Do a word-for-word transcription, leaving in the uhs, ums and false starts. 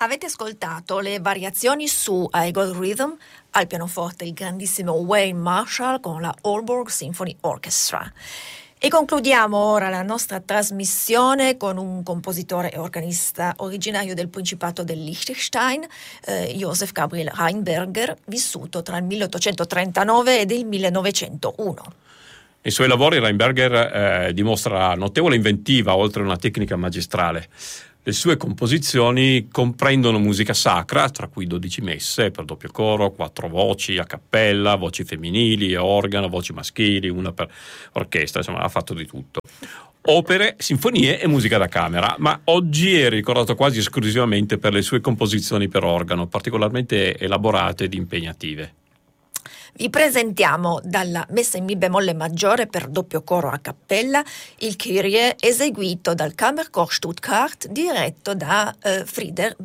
Avete ascoltato le variazioni su I Got Rhythm, al pianoforte il grandissimo Wayne Marshall con la Aalborg Symphony Orchestra. E concludiamo ora la nostra trasmissione con un compositore e organista originario del Principato del Liechtenstein, eh, Josef Gabriel Rheinberger, vissuto tra il milleottocentotrentanove ed il millenovecentouno. Nei suoi lavori Rheinberger eh, dimostra notevole inventiva oltre una tecnica magistrale. Le sue composizioni comprendono musica sacra, tra cui dodici messe per doppio coro, quattro voci a cappella, voci femminili, organo, voci maschili, una per orchestra, insomma ha fatto di tutto. Opere, sinfonie e musica da camera, ma oggi è ricordato quasi esclusivamente per le sue composizioni per organo, particolarmente elaborate ed impegnative. Vi presentiamo dalla messa in mi bemolle maggiore per doppio coro a cappella il Kyrie eseguito dal Kammerchor Stuttgart diretto da eh, Frieder